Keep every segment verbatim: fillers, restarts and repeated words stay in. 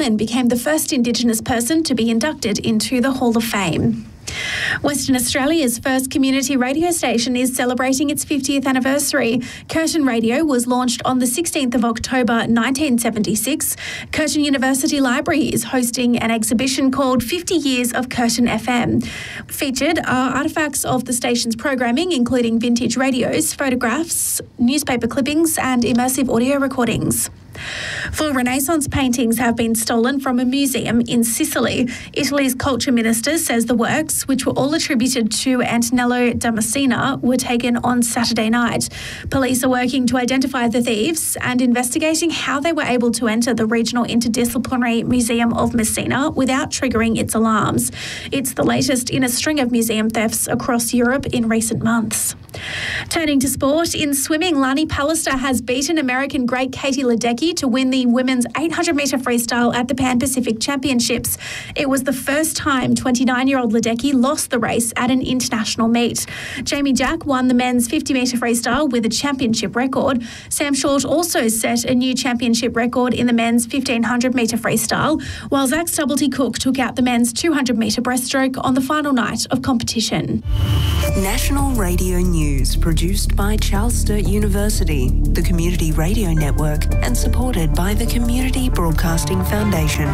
Bellman became the first Indigenous person to be inducted into the Hall of Fame. Western Australia's first community radio station is celebrating its fiftieth anniversary. Curtin Radio was launched on the sixteenth of October nineteen seventy-six. Curtin University Library is hosting an exhibition called fifty years of Curtin F M. Featured are artefacts of the station's programming, including vintage radios, photographs, newspaper clippings and immersive audio recordings. Four Renaissance paintings have been stolen from a museum in Sicily. Italy's culture minister says the works, which were all attributed to Antonello da Messina, were taken on Saturday night. Police are working to identify the thieves and investigating how they were able to enter the Regional Interdisciplinary Museum of Messina without triggering its alarms. It's the latest in a string of museum thefts across Europe in recent months. Turning to sport, in swimming, Lani Pallister has beaten American great Katie Ledecky to win the women's eight hundred metre freestyle at the Pan Pacific Championships. It was the first time twenty-nine-year-old Ledecky lost the race at an international meet. Jamie Jack won the men's fifty metre freestyle with a championship record. Sam Short also set a new championship record in the men's fifteen hundred metre freestyle, while Zach Stubblety-Cook took out the men's two hundred metre breaststroke on the final night of competition. National Radio News, produced by Charles Sturt University, the Community Radio Network, and supported by the Community Broadcasting Foundation.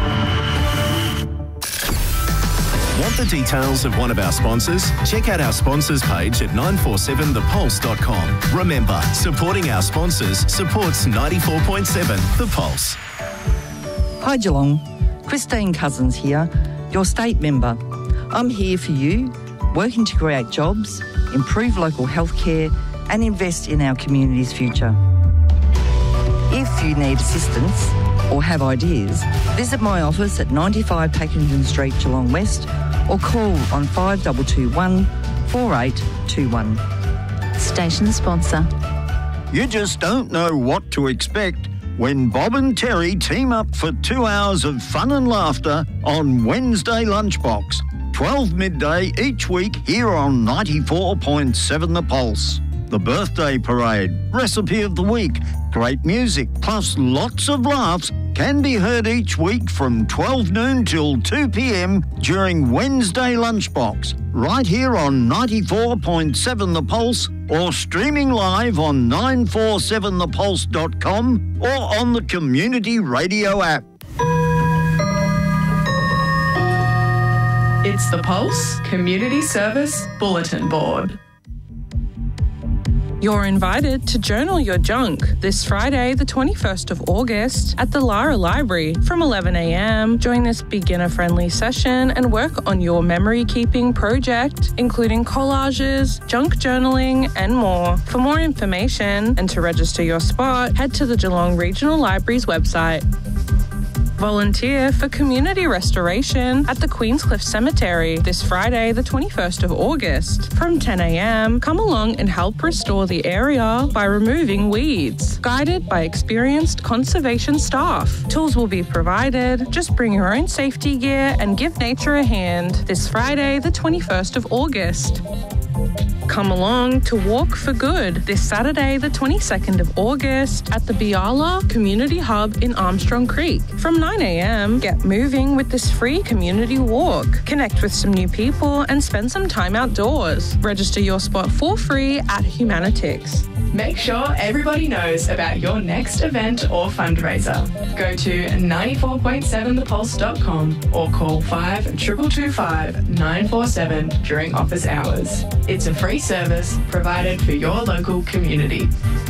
Want the details of one of our sponsors? Check out our sponsors page at nine four seven the pulse dot com. Remember, supporting our sponsors supports ninety-four point seven The Pulse. Hi Geelong, Christine Cousins here, your state member. I'm here for you, working to create jobs, improve local healthcare and invest in our community's future. If you need assistance or have ideas, visit my office at ninety-five Packington Street, Geelong West, or call on five two two one, four eight two one. Station sponsor. You just don't know what to expect when Bob and Terry team up for two hours of fun and laughter on Wednesday Lunchbox, twelve midday each week here on ninety-four point seven The Pulse. The birthday parade, recipe of the week, great music, plus lots of laughs can be heard each week from twelve noon till two p.m. during Wednesday Lunchbox, right here on ninety-four point seven The Pulse, or streaming live on nine four seven the pulse dot com or on the Community Radio app. It's the Pulse Community Service Bulletin Board. You're invited to journal your junk this Friday, the twenty-first of August, at the Lara Library from eleven a.m. Join this beginner-friendly session and work on your memory-keeping project, including collages, junk journaling, and more. For more information and to register your spot, head to the Geelong Regional Library's website. Volunteer for community restoration at the Queenscliff Cemetery this Friday, the twenty-first of August. From ten a.m, come along and help restore the area by removing weeds, guided by experienced conservation staff. Tools will be provided. Just bring your own safety gear and give nature a hand this Friday, the twenty-first of August. Come along to Walk for Good this Saturday, the twenty-second of August at the Biala Community Hub in Armstrong Creek. From nine a.m, get moving with this free community walk. Connect with some new people and spend some time outdoors. Register your spot for free at Humanitix. Make sure everybody knows about your next event or fundraiser. Go to ninety-four point seven the pulse dot com or call five two two five, nine four seven during office hours. It's a free service provided for your local community.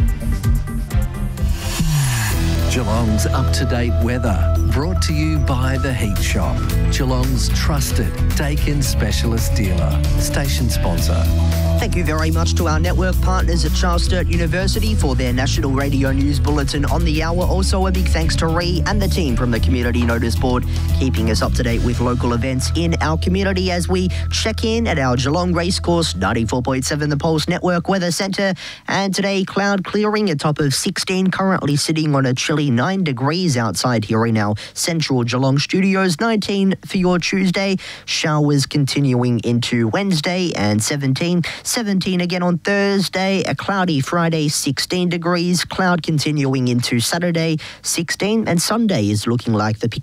Geelong's up-to-date weather, brought to you by The Heat Shop, Geelong's trusted Dakin specialist dealer. Station sponsor. Thank you very much to our network partners at Charles Sturt University for their National Radio News Bulletin on the hour. Also, a big thanks to Ree and the team from the Community Notice Board, keeping us up to date with local events in our community as we check in at our Geelong Racecourse ninety-four point seven The Pulse Network Weather Centre. And today, cloud clearing, a top of sixteen, currently sitting on a chilly nine degrees outside here in our central Geelong studios. nineteen for your Tuesday, showers continuing into Wednesday, and seventeen. seventeen again on Thursday, a cloudy Friday, sixteen degrees, cloud continuing into Saturday, sixteen, and Sunday is looking like the